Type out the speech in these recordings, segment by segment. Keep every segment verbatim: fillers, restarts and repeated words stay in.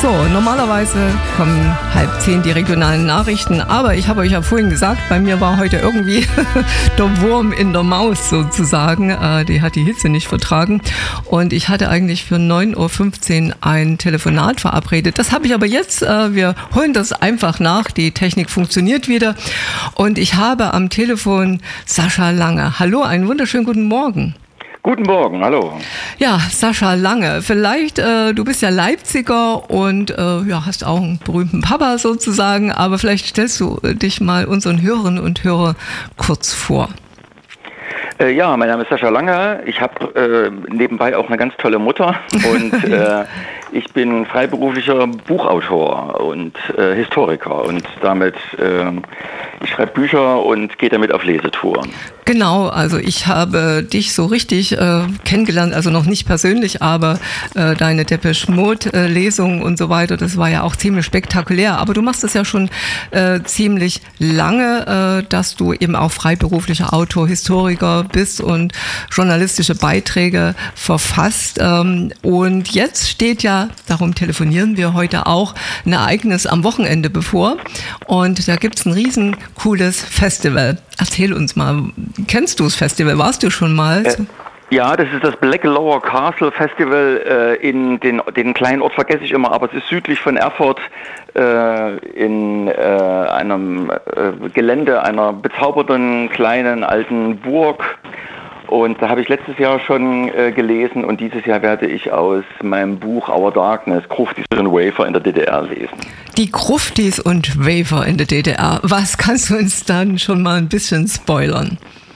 So, normalerweise kommen halb zehn die regionalen Nachrichten, aber ich habe euch ja vorhin gesagt, bei mir war heute irgendwie der Wurm in der Maus sozusagen. Äh, die hat die Hitze nicht vertragen und ich hatte eigentlich für neun Uhr fünfzehn ein Telefonat verabredet. Das habe ich aber jetzt, äh, wir holen das einfach nach, die Technik funktioniert wieder und ich habe am Telefon Sascha Lange. Hallo, einen wunderschönen guten Morgen. Guten Morgen, hallo. Ja, Sascha Lange, vielleicht, äh, du bist ja Leipziger und äh, ja, hast auch einen berühmten Papa sozusagen, aber vielleicht stellst du dich mal unseren Hörerinnen und Hörern kurz vor. Äh, ja, mein Name ist Sascha Lange, ich habe äh, nebenbei auch eine ganz tolle Mutter und äh, ich bin freiberuflicher Buchautor und äh, Historiker und damit, äh, ich schreibe Bücher und gehe damit auf Lesetouren. Genau, also ich habe dich so richtig äh, kennengelernt, also noch nicht persönlich, aber äh, deine Depeche Mode äh, Lesung und so weiter, das war ja auch ziemlich spektakulär. Aber du machst es ja schon äh, ziemlich lange, äh, dass du eben auch freiberuflicher Autor, Historiker bist und journalistische Beiträge verfasst. Ähm, und jetzt steht ja, darum telefonieren wir heute auch, ein Ereignis am Wochenende bevor. Und da gibt's ein riesen cooles Festival. Erzähl uns mal, kennst du das Festival? Warst du schon mal? Äh, ja, das ist das Black Lower Castle Festival äh, in den, den kleinen Ort vergesse ich immer, aber es ist südlich von Erfurt äh, in äh, einem äh, Gelände einer bezauberten kleinen alten Burg. Und da habe ich letztes Jahr schon äh, gelesen und dieses Jahr werde ich aus meinem Buch Our Darkness Gruftis und Wafer in der D D R lesen. Die Gruftis und Wafer in der D D R. Was kannst du uns dann schon mal ein bisschen spoilern?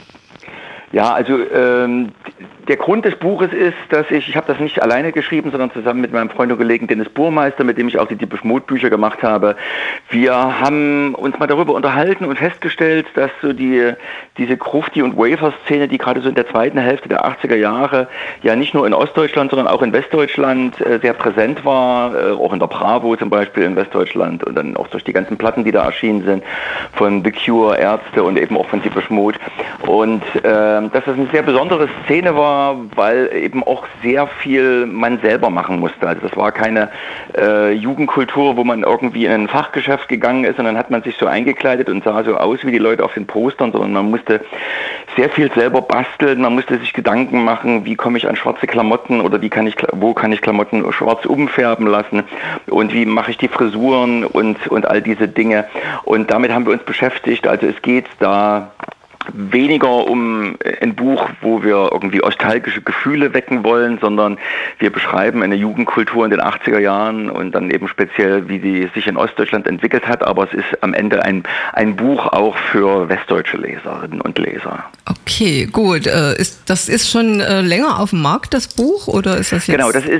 Ja, also ähm, der Grund des Buches ist, dass ich, ich habe das nicht alleine geschrieben, sondern zusammen mit meinem Freund und Kollegen Dennis Burmeister, mit dem ich auch die Depeche Mode Bücher gemacht habe. Wir haben uns mal darüber unterhalten und festgestellt, dass so die diese Grufti- und Wafer-Szene, die gerade so in der zweiten Hälfte der achtziger Jahre ja nicht nur in Ostdeutschland, sondern auch in Westdeutschland äh, sehr präsent war, äh, auch in der Bravo zum Beispiel in Westdeutschland und dann auch durch die ganzen Platten, die da erschienen sind, von The Cure, Ärzte und eben auch von Depeche Mode. Und äh, dass das eine sehr besondere Szene war, weil eben auch sehr viel man selber machen musste. Also das war keine äh, Jugendkultur, wo man irgendwie in ein Fachgeschäft gegangen ist und dann hat man sich so eingekleidet und sah so aus wie die Leute auf den Postern, sondern man musste sehr viel selber basteln, man musste sich Gedanken machen, wie komme ich an schwarze Klamotten oder wie kann ich, wo kann ich Klamotten schwarz umfärben lassen und wie mache ich die Frisuren und, und all diese Dinge. Und damit haben wir uns beschäftigt. Also es geht da weniger um ein Buch, wo wir irgendwie nostalgische Gefühle wecken wollen, sondern wir beschreiben eine Jugendkultur in den achtziger Jahren und dann eben speziell, wie die sich in Ostdeutschland entwickelt hat. Aber es ist am Ende ein, ein Buch auch für westdeutsche Leserinnen und Leser. Okay, gut. Äh, ist, das ist schon äh, länger auf dem Markt, das Buch? Oder ist das jetzt? Genau, das ist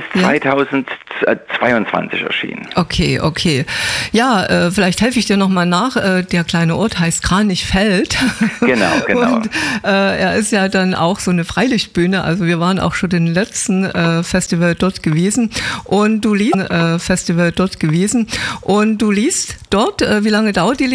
zweitausendzweiundzwanzig erschienen. Okay, okay. Ja, äh, vielleicht helfe ich dir nochmal nach. Äh, der kleine Ort heißt Kranichfeld. Genau. Genau. Und äh, er ist ja dann auch so eine Freilichtbühne, also wir waren auch schon den letzten äh, Festival dort gewesen und du liest äh, Festival dort gewesen und du liest dort, äh, wie lange dauert die